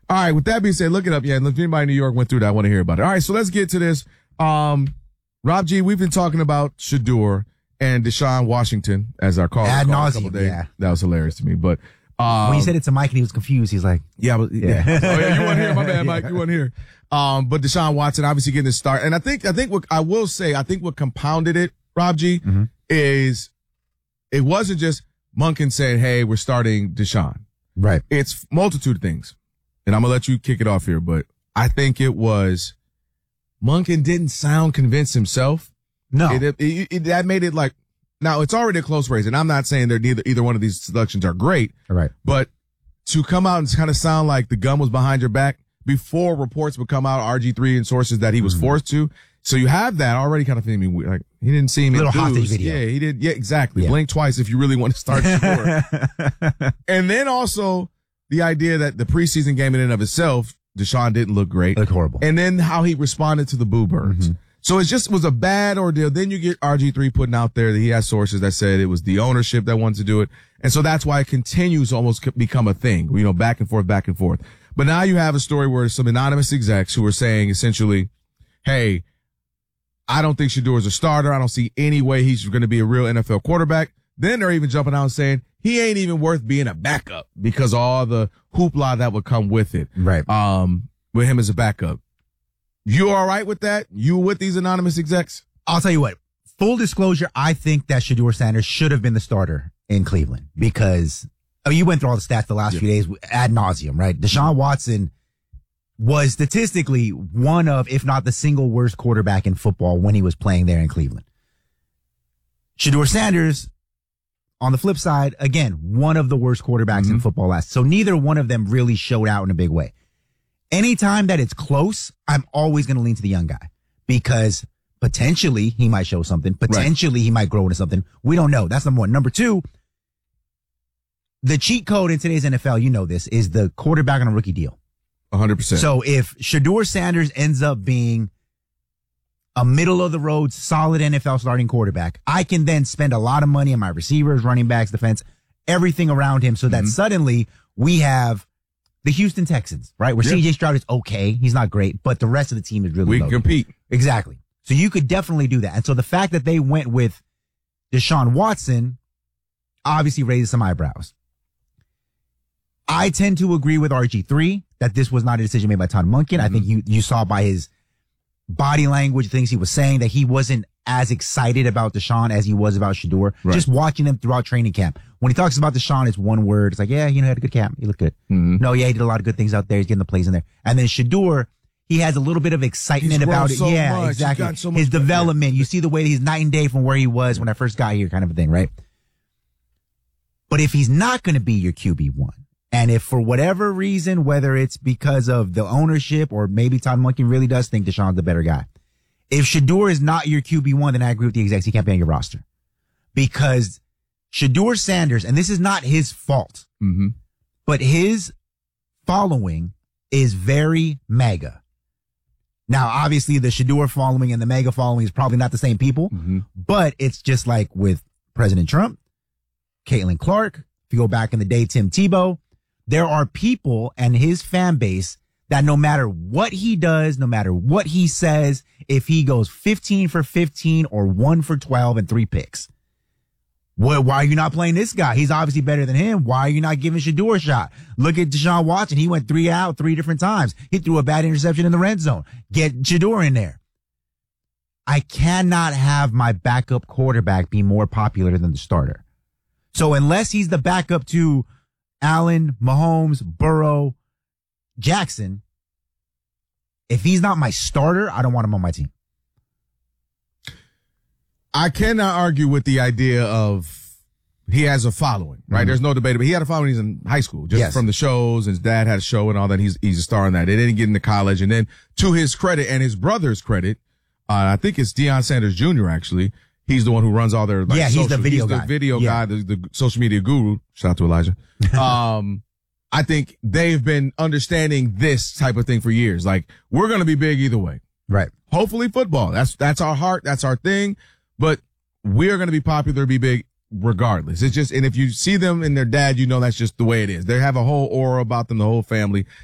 All right, with that being said, look it up. Yeah, and if anybody in New York went through that, I want to hear about it. All right, so let's get to this. Rob G, we've been talking about Shedeur and Deshaun Washington as our caller. Ad nauseum, yeah. That was hilarious to me. But when you said it to Mike and he was confused, he's like, yeah. Oh, yeah, you weren't here. My bad, Mike. You weren't here. But Deshaun Watson obviously getting the start. And I think what I will say, I think what compounded it, Rob G, is it wasn't just Monken saying, hey, we're starting Deshaun. Right. It's multitude of things. And I'm going to let you kick it off here, but I think it was Monken didn't sound convinced himself. No. That made it like, now it's already a close race, and I'm not saying either one of these selections are great. Right. But to come out and kind of sound like the gun was behind your back before reports would come out, RG3 and sources that he was forced to. So you have that already kind of feeling weird. Like he didn't seem little hostage video. Yeah, he did. Yeah, exactly. Yeah. Blink twice if you really want to start Shedeur. And then also the idea that the preseason game in and of itself, Deshaun didn't look great. Look horrible. And then how he responded to the boo birds. So it just was a bad ordeal. Then you get RG3 putting out there that he has sources that said it was the ownership that wanted to do it. And so that's why it continues to almost become a thing, back and forth, back and forth. But now you have a story where some anonymous execs who are saying essentially, hey, I don't think Shedeur is a starter. I don't see any way he's going to be a real NFL quarterback. Then they're even jumping out and saying he ain't even worth being a backup because of all the hoopla that would come with it. Right. With him as a backup. You all right with that? You with these anonymous execs? I'll tell you what. Full disclosure, I think that Shedeur Sanders should have been the starter in Cleveland because you went through all the stats the last few days ad nauseum, right? Deshaun Watson was statistically one of, if not the single worst quarterback in football when he was playing there in Cleveland. Shedeur Sanders, on the flip side, again, one of the worst quarterbacks in football last. So neither one of them really showed out in a big way. Anytime that it's close, I'm always going to lean to the young guy because potentially he might show something. Potentially he might grow into something. We don't know. That's number one. Number two, the cheat code in today's NFL, you know this, is the quarterback on a rookie deal. 100%. So if Shedeur Sanders ends up being a middle of the road, solid NFL starting quarterback, I can then spend a lot of money on my receivers, running backs, defense, everything around him so that suddenly we have the Houston Texans, right? Where CJ Stroud is okay. He's not great, but the rest of the team is really we loaded. Can compete. Exactly. So you could definitely do that. And so the fact that they went with Deshaun Watson obviously raises some eyebrows. I tend to agree with RG3 that this was not a decision made by Todd Monken. I think you saw by his body language, things he was saying, that he wasn't as excited about Deshaun as he was about Shedeur. Right. Just watching him throughout training camp. When he talks about Deshaun, it's one word. It's like, yeah, he had a good camp. He looked good. No, yeah, he did a lot of good things out there. He's getting the plays in there. And then Shedeur, he has a little bit of excitement about it. Yeah, much. Exactly. So his development. You see the way that he's night and day from where he was when I first got here, kind of a thing, right? But if he's not going to be your QB1, and if for whatever reason, whether it's because of the ownership or maybe Todd Monken really does think Deshaun's the better guy, if Shedeur is not your QB1, then I agree with the execs. He can't be on your roster. Because Shedeur Sanders, and this is not his fault, but his following is very MAGA. Now, obviously, the Shedeur following and the MAGA following is probably not the same people, but it's just like with President Trump, Caitlin Clark, if you go back in the day, Tim Tebow, there are people and his fan base that no matter what he does, no matter what he says, if he goes 15 for 15 or 1 for 12 and 3 picks, why are you not playing this guy? He's obviously better than him. Why are you not giving Shedeur a shot? Look at Deshaun Watson. He went 3 out 3 different times. He threw a bad interception in the red zone. Get Shedeur in there. I cannot have my backup quarterback be more popular than the starter. So unless he's the backup to Allen, Mahomes, Burrow, Jackson, if he's not my starter, I don't want him on my team. I cannot argue with the idea of he has a following, right? There's no debate, but he had a following. He's in high school, just from the shows. His dad had a show and all that. He's a star in that. They didn't get into college. And then to his credit and his brother's credit, I think it's Deion Sanders Jr. actually. He's the one who runs all their, like, he's the video guy. The social media guru. Shout out to Elijah. I think they've been understanding this type of thing for years. Like, we're going to be big either way. Right. Hopefully football. That's our heart. That's our thing. But we're going to be popular, be big regardless. It's just, and if you see them and their dad, you know that's just the way it is. They have a whole aura about them, the whole family.